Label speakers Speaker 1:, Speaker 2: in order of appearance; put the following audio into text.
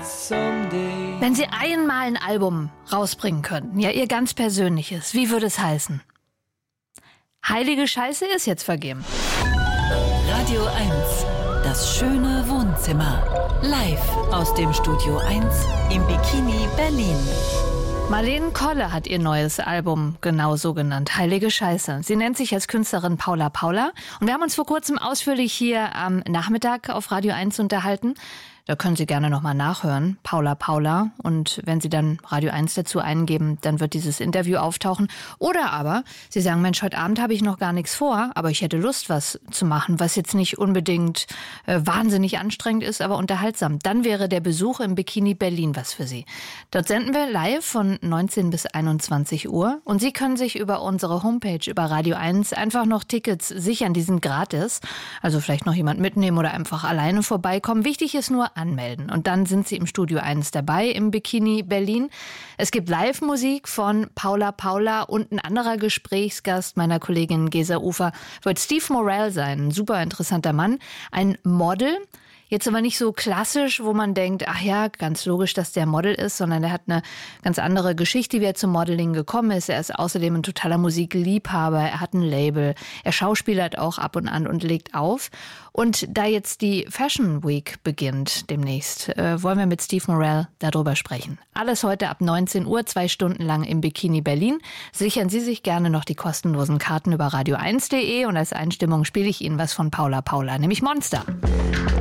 Speaker 1: Wenn Sie einmal ein Album rausbringen könnten, ja, Ihr ganz persönliches, wie würde es heißen? Heilige Scheiße ist jetzt vergeben.
Speaker 2: Radio 1, das schöne Wohnzimmer. Live aus dem Studio 1 im Bikini Berlin.
Speaker 1: Marlene Kolle hat ihr neues Album genau so genannt, Heilige Scheiße. Sie nennt sich als Künstlerin Paula Paula. Und wir haben uns vor kurzem ausführlich hier am Nachmittag auf Radio 1 unterhalten. Da können Sie gerne nochmal nachhören, Paula Paula. Und wenn Sie dann Radio 1 dazu eingeben, dann wird dieses Interview auftauchen. Oder aber Sie sagen, Mensch, heute Abend habe ich noch gar nichts vor, aber ich hätte Lust, was zu machen, was jetzt nicht unbedingt wahnsinnig anstrengend ist, aber unterhaltsam. Dann wäre der Besuch im Bikini Berlin was für Sie. Dort senden wir live von 19 bis 21 Uhr. Und Sie können sich über unsere Homepage, über Radio 1, einfach noch Tickets sichern. Die sind gratis. Also vielleicht noch jemand mitnehmen oder einfach alleine vorbeikommen. Wichtig ist nur, anmelden. Und dann sind Sie im Studio 1 dabei im Bikini Berlin. Es gibt Live-Musik von Paula Paula und ein anderer Gesprächsgast meiner Kollegin Gesa Ufer wird Steve Morell sein. Ein super interessanter Mann. Ein Model. Jetzt aber nicht so klassisch, wo man denkt, ach ja, ganz logisch, dass der Model ist, sondern er hat eine ganz andere Geschichte, wie er zum Modeling gekommen ist. Er ist außerdem ein totaler Musikliebhaber, er hat ein Label, er schauspielert auch ab und an und legt auf. Und da jetzt die Fashion Week beginnt demnächst, wollen wir mit Steve Morell darüber sprechen. Alles heute ab 19 Uhr, 2 Stunden lang im Bikini Berlin. Sichern Sie sich gerne noch die kostenlosen Karten über radio1.de und als Einstimmung spiele ich Ihnen was von Paula Paula, nämlich Monster.